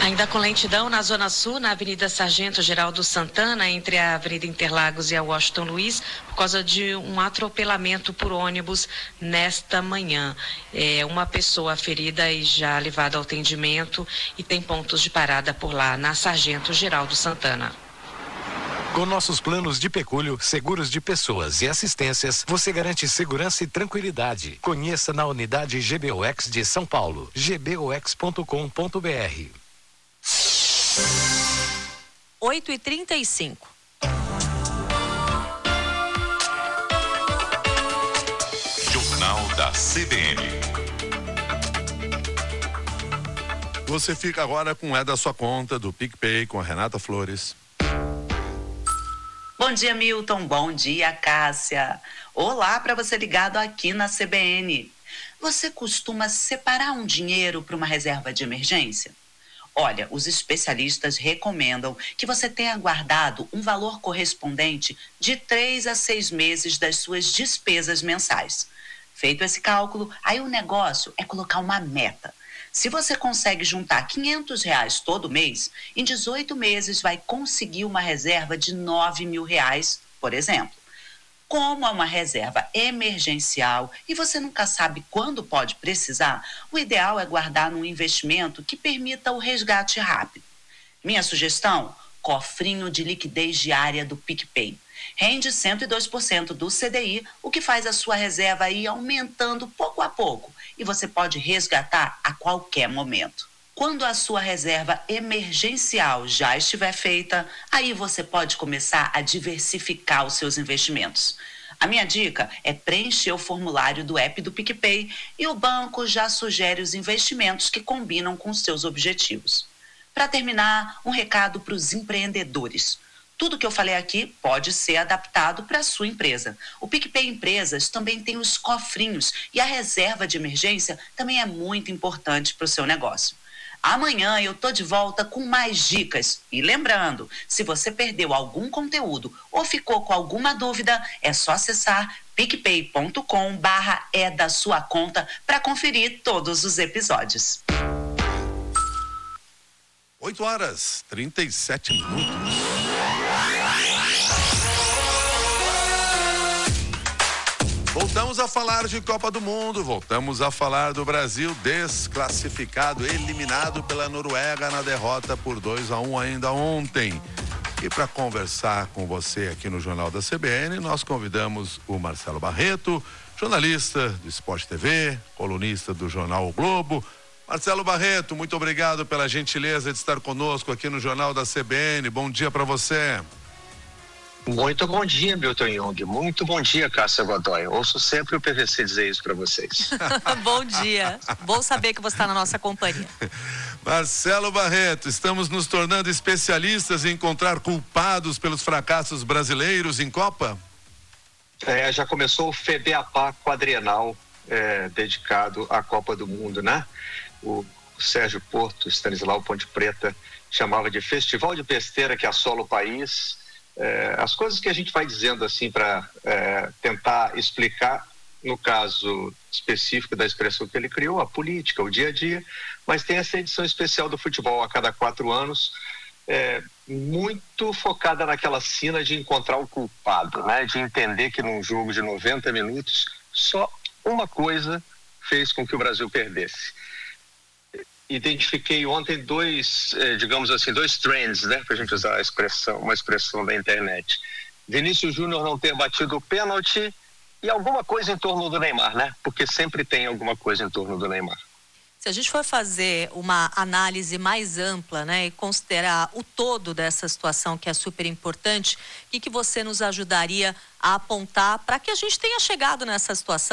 Ainda com lentidão na Zona Sul, na Avenida Sargento Geraldo Santana, entre a Avenida Interlagos e a Washington Luiz, por causa de um atropelamento por ônibus nesta manhã. Uma pessoa ferida e já levada ao atendimento e tem pontos de parada por lá, na Sargento Geraldo Santana. Com nossos planos de pecúlio, seguros de pessoas e assistências, você garante segurança e tranquilidade. Conheça na unidade GBOX de São Paulo, gbox.com.br. 8h35. Jornal da CBN. Você fica agora com da sua conta do PicPay com a Renata Flores. Bom dia, Milton. Bom dia, Cássia. Olá para você ligado aqui na CBN. Você costuma separar um dinheiro para uma reserva de emergência? Olha, os especialistas recomendam que você tenha guardado um valor correspondente de 3 a 6 meses das suas despesas mensais. Feito esse cálculo, aí o negócio é colocar uma meta. Se você consegue juntar R$500 todo mês, em 18 meses vai conseguir uma reserva de R$9.000, por exemplo. Como é uma reserva emergencial e você nunca sabe quando pode precisar, o ideal é guardar num investimento que permita o resgate rápido. Minha sugestão? Cofrinho de liquidez diária do PicPay. Rende 102% do CDI, o que faz a sua reserva ir aumentando pouco a pouco e você pode resgatar a qualquer momento. Quando a sua reserva emergencial já estiver feita, aí você pode começar a diversificar os seus investimentos. A minha dica é preencher o formulário do app do PicPay e o banco já sugere os investimentos que combinam com os seus objetivos. Para terminar, um recado para os empreendedores. Tudo que eu falei aqui pode ser adaptado para a sua empresa. O PicPay Empresas também tem os cofrinhos e a reserva de emergência também é muito importante para o seu negócio. Amanhã eu tô de volta com mais dicas. E lembrando, se você perdeu algum conteúdo ou ficou com alguma dúvida, é só acessar picpay.com/é da sua conta para conferir todos os episódios. 8h37. Voltamos a falar de Copa do Mundo, voltamos a falar do Brasil desclassificado, eliminado pela Noruega na derrota por 2-1 ainda ontem. E para conversar com você aqui no Jornal da CBN, nós convidamos o Marcelo Barreto, jornalista do Sport TV, colunista do jornal O Globo. Marcelo Barreto, muito obrigado pela gentileza de estar conosco aqui no Jornal da CBN. Bom dia para você. Muito bom dia, Milton Jung. Muito bom dia, Cássia Godoy. Ouço sempre o PVC dizer isso para vocês. Bom dia. Bom saber que você está na nossa companhia. Marcelo Barreto, estamos nos tornando especialistas em encontrar culpados pelos fracassos brasileiros em Copa? Já começou o FEBEAPA quadrienal dedicado à Copa do Mundo, né? O Sérgio Porto, Stanislau Ponte Preta, chamava de festival de besteira que assola o país. As coisas que a gente vai dizendo assim para tentar explicar, no caso específico da expressão que ele criou, a política, o dia a dia, mas tem essa edição especial do futebol a cada 4 anos, muito focada naquela sina de encontrar o culpado, né? De entender que num jogo de 90 minutos só uma coisa fez com que o Brasil perdesse. Identifiquei ontem dois trends, né, pra gente usar uma expressão da internet. Vinícius Júnior não ter batido o pênalti e alguma coisa em torno do Neymar, né? Porque sempre tem alguma coisa em torno do Neymar. Se a gente for fazer uma análise mais ampla, né, e considerar o todo dessa situação que é super importante, o que você nos ajudaria a apontar para que a gente tenha chegado nessa situação?